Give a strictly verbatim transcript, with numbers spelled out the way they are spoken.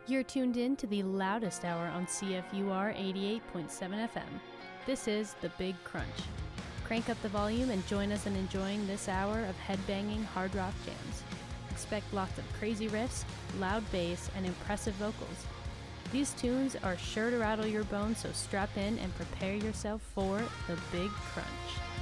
You're tuned in to the loudest hour on C F U R eighty-eight point seven F M. This is The Big Crunch. Crank up the volume and join us in enjoying this hour of headbanging hard rock jams. Expect lots of crazy riffs, loud bass, and impressive vocals. These tunes are sure to rattle your bones, so strap in and prepare yourself for The Big Crunch.